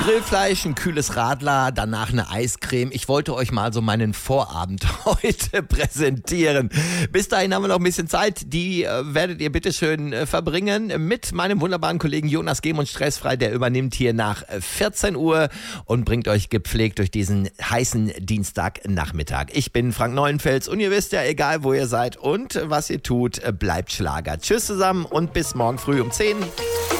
Grillfleisch, ein kühles Radler, danach eine Eiscreme. Ich wollte euch mal so meinen Vorabend heute präsentieren. Bis dahin haben wir noch ein bisschen Zeit. Die werdet ihr bitte schön verbringen mit meinem wunderbaren Kollegen Jonas Gemund stressfrei. Der übernimmt hier nach 14 Uhr und bringt euch gepflegt durch diesen heißen Dienstagnachmittag. Ich bin Frank Neuenfels und ihr wisst ja, egal wo ihr seid und was ihr tut, bleibt Schlager. Tschüss zusammen und bis morgen früh um 10.